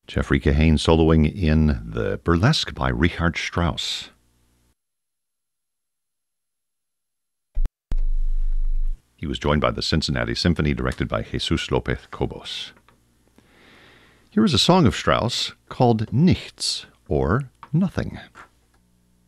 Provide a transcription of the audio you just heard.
Jeffrey Kahane soloing in the Burlesque by Richard Strauss. He was joined by the Cincinnati Symphony, directed by Jesus Lopez Cobos. Here is a song of Strauss called Nichts, or Nothing.